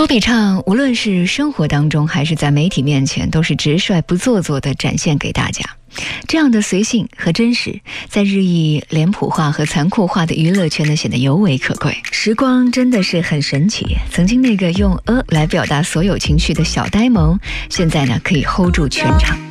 比唱无论是生活当中还是在媒体面前，都是直率不做作地展现给大家。这样的随性和真实，在日益脸谱化和残酷化的娱乐圈呢，显得尤为可贵。时光真的是很神奇，曾经那个用来表达所有情绪的小呆萌，现在呢可以 hold 住全场。